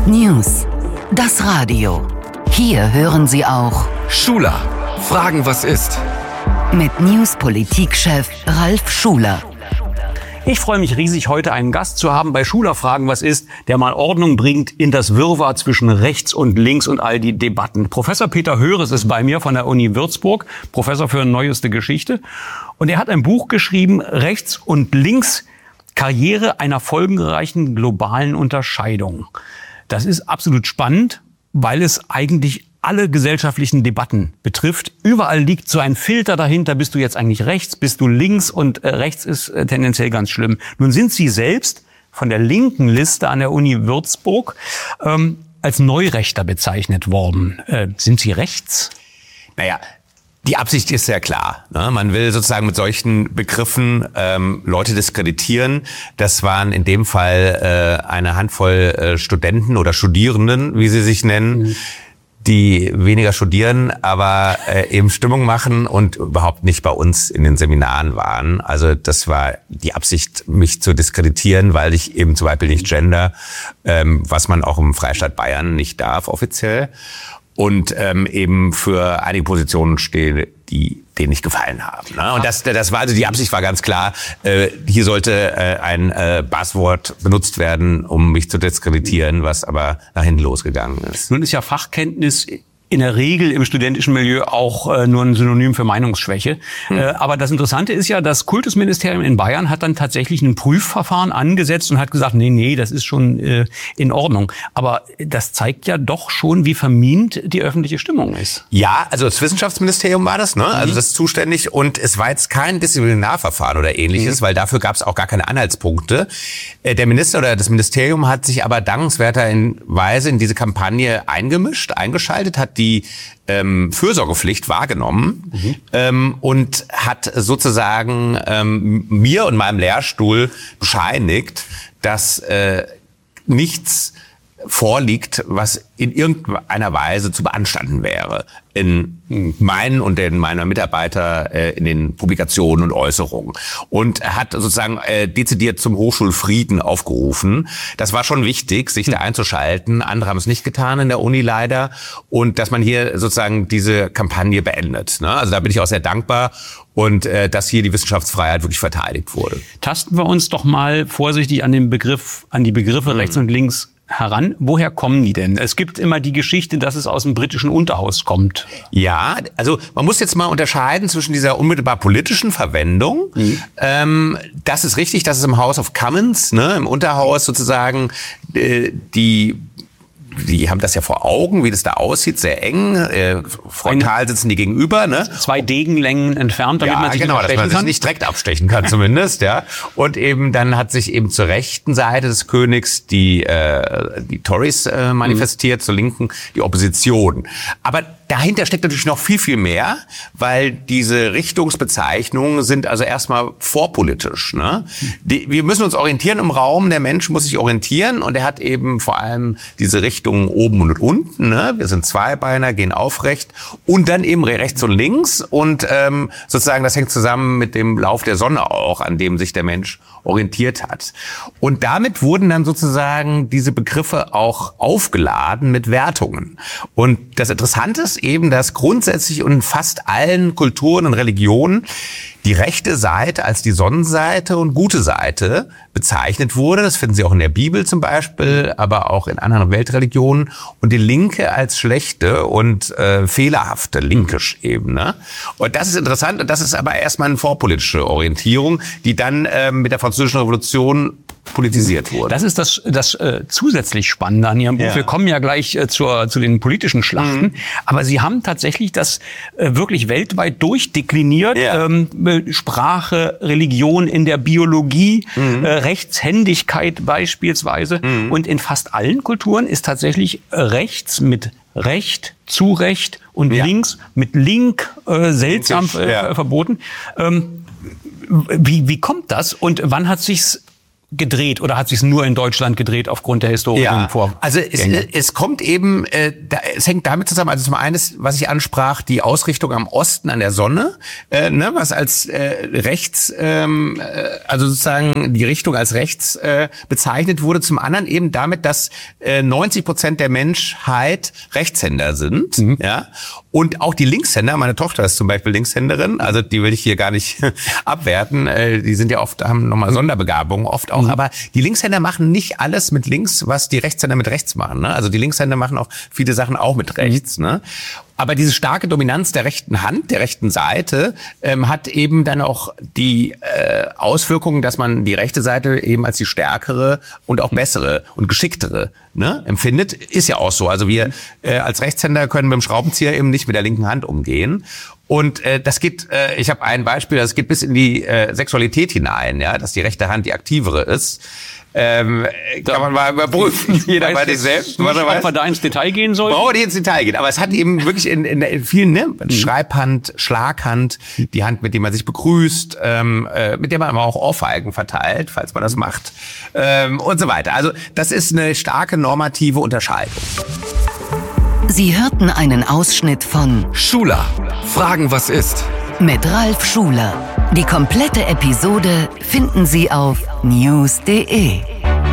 News. Das Radio. Hier hören Sie auch Schuler. Fragen, was ist? Mit News-Politik-Chef Ralf Schuler. Ich freue mich riesig, heute einen Gast zu haben bei Schuler Fragen, was ist, der mal Ordnung bringt in das Wirrwarr zwischen rechts und links und all die Debatten. Professor Peter Höres ist bei mir von der Uni Würzburg, Professor für neueste Geschichte. Und er hat ein Buch geschrieben, Rechts und Links, Karriere einer folgenreichen globalen Unterscheidung. Das ist absolut spannend, weil es eigentlich alle gesellschaftlichen Debatten betrifft. Überall liegt so ein Filter dahinter. Bist du jetzt eigentlich rechts? Bist du links? Und rechts ist tendenziell ganz schlimm. Nun sind Sie selbst von der linken Liste an der Uni Würzburg als Neurechter bezeichnet worden. Sind Sie rechts? Naja, die Absicht ist sehr klar. Ne? Man will sozusagen mit solchen Begriffen Leute diskreditieren. Das waren in dem Fall eine Handvoll Studenten oder Studierenden, wie sie sich nennen, die weniger studieren, aber eben Stimmung machen und überhaupt nicht bei uns in den Seminaren waren. Also das war die Absicht, mich zu diskreditieren, weil ich eben zum Beispiel nicht gender, was man auch im Freistaat Bayern nicht darf offiziell. Und eben für einige Positionen stehe, die denen nicht gefallen haben. Ne? Und das war also die Absicht war ganz klar. Hier sollte ein Buzzword benutzt werden, um mich zu diskreditieren, was aber nach hinten losgegangen ist. Nun ist ja Fachkenntnis in der Regel im studentischen Milieu auch nur ein Synonym für Meinungsschwäche. Aber das Interessante ist ja, das Kultusministerium in Bayern hat dann tatsächlich ein Prüfverfahren angesetzt und hat gesagt, nee, das ist schon in Ordnung. Aber das zeigt ja doch schon, wie vermint die öffentliche Stimmung ist. Ja, also das Wissenschaftsministerium war das, ne? Also das ist zuständig und es war jetzt kein Disziplinarverfahren oder ähnliches, weil dafür gab es auch gar keine Anhaltspunkte. Der Minister oder das Ministerium hat sich aber dankenswerterweise in diese Kampagne eingeschaltet, hat die Fürsorgepflicht wahrgenommen und hat sozusagen mir und meinem Lehrstuhl bescheinigt, dass nichts vorliegt, was in irgendeiner Weise zu beanstanden wäre in meinen und in meiner Mitarbeiter in den Publikationen und Äußerungen. Und er hat sozusagen dezidiert zum Hochschulfrieden aufgerufen. Das war schon wichtig, sich da einzuschalten. Andere haben es nicht getan in der Uni leider. Und dass man hier sozusagen diese Kampagne beendet. Ne? Also da bin ich auch sehr dankbar. Und dass hier die Wissenschaftsfreiheit wirklich verteidigt wurde. Tasten wir uns doch mal vorsichtig an die Begriffe rechts und links heran. Woher kommen die denn? Es gibt immer die Geschichte, dass es aus dem britischen Unterhaus kommt. Ja, also man muss jetzt mal unterscheiden zwischen dieser unmittelbar politischen Verwendung. Das ist richtig, das ist im House of Commons, ne, im Unterhaus sozusagen, die haben das ja vor Augen, wie das da aussieht, sehr eng. Frontal sitzen die gegenüber, ne? 2 Degenlängen entfernt, damit man sich genau, dass man sich nicht direkt abstechen kann zumindest, ja. Und eben dann hat sich eben zur rechten Seite des Königs die Tories manifestiert, zur linken die Opposition. Aber dahinter steckt natürlich noch viel, viel mehr, weil diese Richtungsbezeichnungen sind also erstmal vorpolitisch. Ne? Wir müssen uns orientieren im Raum, der Mensch muss sich orientieren und er hat eben vor allem diese Richtungen oben und unten. Ne? Wir sind Zweibeiner, gehen aufrecht und dann eben rechts und links und sozusagen das hängt zusammen mit dem Lauf der Sonne auch, an dem sich der Mensch orientiert hat. Und damit wurden dann sozusagen diese Begriffe auch aufgeladen mit Wertungen. Und das Interessante ist eben, dass grundsätzlich und in fast allen Kulturen und Religionen die rechte Seite als die Sonnenseite und gute Seite bezeichnet wurde. Das finden Sie auch in der Bibel zum Beispiel, aber auch in anderen Weltreligionen. Und die linke als schlechte und fehlerhafte, linkisch eben. Ne? Und das ist interessant. Und das ist aber erstmal eine vorpolitische Orientierung, die dann mit der Französischen Revolution politisiert wurde. Das ist das zusätzlich Spannende an Ihrem Buch. Ja. Wir kommen ja gleich zu den politischen Schlachten. Aber Sie haben tatsächlich das wirklich weltweit durchdekliniert. Ja. Sprache, Religion in der Biologie, Rechtshändigkeit beispielsweise. Und in fast allen Kulturen ist tatsächlich rechts mit Recht, Zurecht und links mit Link seltsam verboten. Wie kommt das und wann hat sich's gedreht oder hat sich nur in Deutschland gedreht aufgrund der historischen Vorgänge? Also es kommt eben, es hängt damit zusammen, also zum einen, was ich ansprach, die Ausrichtung am Osten an der Sonne, was als rechts, also sozusagen die Richtung als rechts bezeichnet wurde. Zum anderen eben damit, dass 90% der Menschheit Rechtshänder sind, ja, und auch die Linkshänder. Meine Tochter ist zum Beispiel Linkshänderin, also die will ich hier gar nicht abwerten. Die sind ja oft, haben nochmal Sonderbegabungen, oft auch. Aber die Linkshänder machen nicht alles mit links, was die Rechtshänder mit rechts machen. Ne? Also die Linkshänder machen auch viele Sachen auch mit rechts. Ne? Aber diese starke Dominanz der rechten Hand, der rechten Seite, hat eben dann auch die Auswirkungen, dass man die rechte Seite eben als die stärkere und auch bessere und geschicktere empfindet. Ist ja auch so. Also wir als Rechtshänder können mit dem Schraubenzieher eben nicht mit der linken Hand umgehen. Und das geht, ich habe ein Beispiel, das geht bis in die Sexualität hinein, ja, dass die rechte Hand die aktivere ist. Kann man mal überprüfen. Jeder bei sich selbst. Ob wir da ins Detail gehen sollen? Brauchen wir nicht ins Detail gehen. Aber es hat eben wirklich in vielen, Schreibhand, Schlaghand, die Hand, mit der man sich begrüßt, mit der man aber auch Ohrfeigen verteilt, falls man das macht, und so weiter. Also das ist eine starke normative Unterscheidung. Sie hörten einen Ausschnitt von Schula. Fragen, was ist? mit Ralf Schuler. Die komplette Episode finden Sie auf news.de.